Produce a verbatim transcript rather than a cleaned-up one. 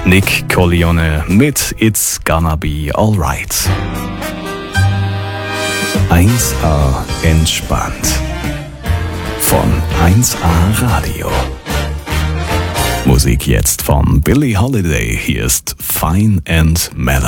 Nick Corleone mit It's Gonna Be Alright. eins A entspannt. Von eins A Radio. Musik jetzt von Billie Holiday. Hier ist Fine and Mellow.